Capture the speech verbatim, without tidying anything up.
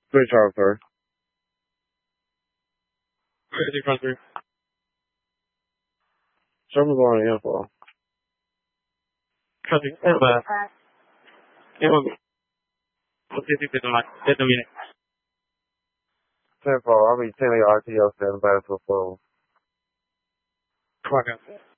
Good job, sir. Crazy country. Someone's on the info. Country. But, it was, what did you do? Like, ten minutes. Ten four. I mean, ten R T O seven back to a four. Come on, guys.